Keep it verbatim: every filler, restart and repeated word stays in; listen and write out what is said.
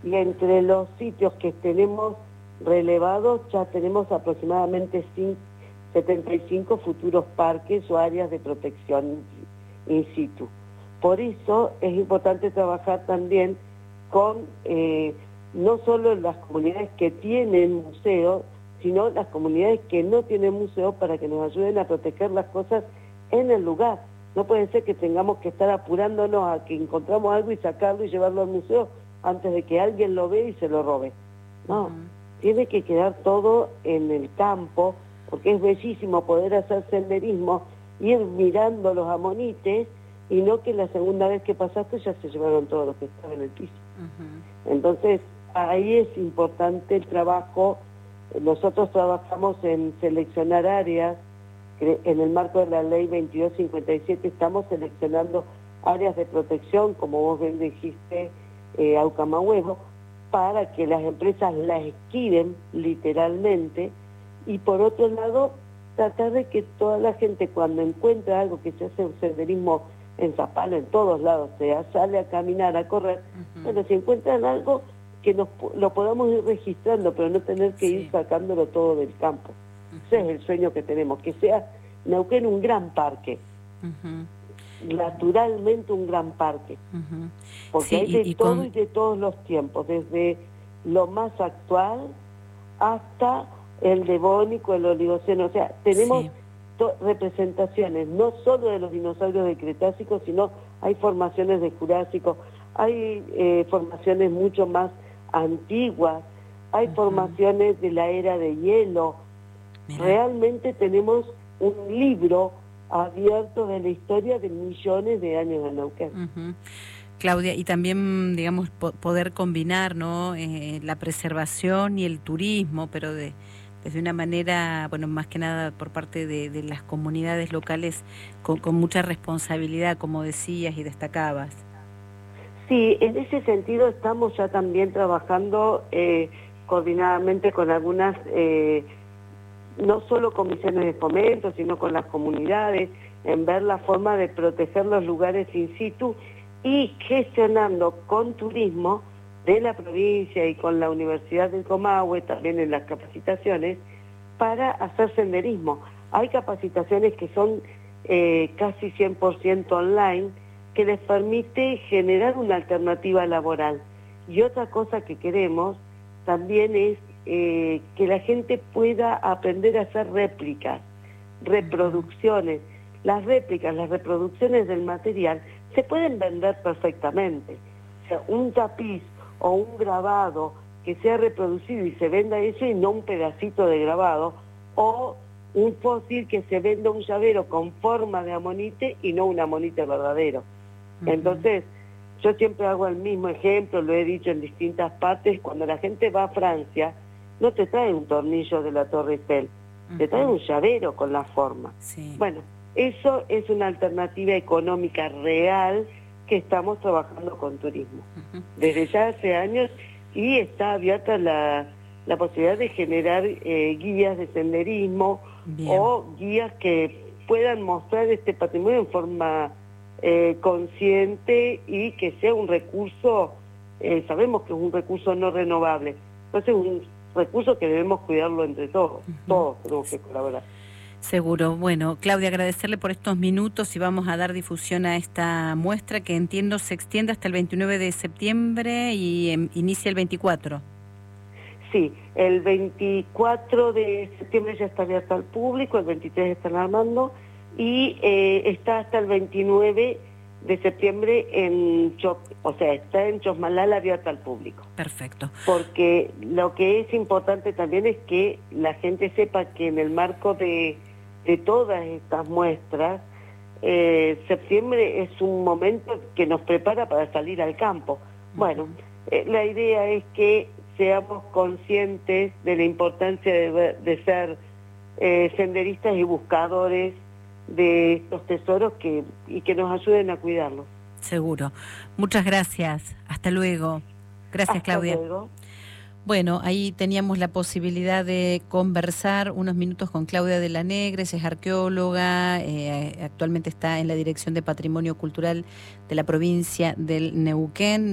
y entre los sitios que tenemos relevados ya tenemos aproximadamente setenta y cinco futuros parques o áreas de protección in situ. Por eso es importante trabajar también con eh, no solo las comunidades que tienen museos, sino las comunidades que no tienen museos, para que nos ayuden a proteger las cosas en el lugar. No puede ser que tengamos que estar apurándonos a que encontramos algo y sacarlo y llevarlo al museo antes de que alguien lo vea y se lo robe. No, uh-huh. Tiene que quedar todo en el campo, porque es bellísimo poder hacer senderismo, ir mirando los amonites, y no que la segunda vez que pasaste ya se llevaron todos los que estaban en el piso. Uh-huh. Entonces, ahí es importante el trabajo. Nosotros trabajamos en seleccionar áreas, que en el marco de la ley veintidós cincuenta y siete estamos seleccionando áreas de protección, como vos bien dijiste, eh, Aucamahuevo, para que las empresas las esquiven literalmente, y por otro lado, tratar de que toda la gente, cuando encuentra algo, que se hace un senderismo en Zapala, en todos lados, sea, sale a caminar, a correr, uh-huh. Bueno, si encuentran algo, que nos, lo podamos ir registrando, pero no tener que sí. ir sacándolo todo del campo. Uh-huh. Ese es el sueño que tenemos, que sea Neuquén un gran parque, uh-huh. naturalmente un gran parque, uh-huh. porque sí, hay de y, y todo con... y de todos los tiempos, desde lo más actual hasta el devónico, el oligoceno, o sea, tenemos... Sí. representaciones, no solo de los dinosaurios del Cretácico, sino hay formaciones de Jurásico, hay eh, formaciones mucho más antiguas, hay uh-huh. formaciones de la era de hielo. Mira. Realmente tenemos un libro abierto de la historia de millones de años de Neuquén. Uh-huh. Claudia, y también, digamos, po- poder combinar, ¿no?, eh, la preservación y el turismo, pero de de una manera, bueno, más que nada por parte de, de las comunidades locales, con, con mucha responsabilidad, como decías y destacabas. Sí, en ese sentido estamos ya también trabajando eh, coordinadamente con algunas, eh, no solo comisiones de fomento, sino con las comunidades, en ver la forma de proteger los lugares in situ y gestionando con turismo de la provincia y con la Universidad del Comahue, también en las capacitaciones, para hacer senderismo. Hay capacitaciones que son eh, casi cien por ciento online, que les permite generar una alternativa laboral. Y otra cosa que queremos también es eh, que la gente pueda aprender a hacer réplicas, reproducciones. Las réplicas, las reproducciones del material, se pueden vender perfectamente. O sea, un tapiz o un grabado que sea reproducido y se venda eso y no un pedacito de grabado, o un fósil que se venda un llavero con forma de amonite y no un amonite verdadero. Uh-huh. Entonces, yo siempre hago el mismo ejemplo, lo he dicho en distintas partes, cuando la gente va a Francia, no te trae un tornillo de la Torre Eiffel, uh-huh. te trae un llavero con la forma. Sí. Bueno, eso es una alternativa económica real que estamos trabajando con turismo uh-huh. desde ya hace años, y está abierta la, la posibilidad de generar eh, guías de senderismo. Bien. O guías que puedan mostrar este patrimonio en forma eh, consciente y que sea un recurso, eh, sabemos que es un recurso no renovable, entonces es un recurso que debemos cuidarlo entre todos, uh-huh. todos tenemos que colaborar. Seguro. Bueno, Claudia, agradecerle por estos minutos y vamos a dar difusión a esta muestra que entiendo se extiende hasta el veintinueve de septiembre y eh, inicia el veinticuatro. Sí, el veinticuatro de septiembre ya está abierto al público, el veintitrés están armando y eh, está hasta el veintinueve de septiembre en Cho, o sea, está en Chosmalal abierta al público. Perfecto. Porque lo que es importante también es que la gente sepa que en el marco de de todas estas muestras, eh, septiembre es un momento que nos prepara para salir al campo. Bueno, eh, la idea es que seamos conscientes de la importancia de, de ser eh, senderistas y buscadores de estos tesoros que, y que nos ayuden a cuidarlos. Seguro. Muchas gracias. Hasta luego. Gracias, Hasta Claudia. Luego. Bueno, ahí teníamos la posibilidad de conversar unos minutos con Claudia de la Negres, es arqueóloga, eh, actualmente está en la Dirección de Patrimonio Cultural de la provincia del Neuquén.